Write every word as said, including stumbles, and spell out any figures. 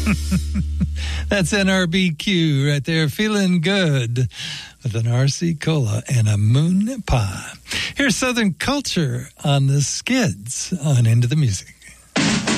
That's N R B Q right there, feeling good with an R C Cola and a moon pie. Here's Southern Culture on the Skids on Into the Music.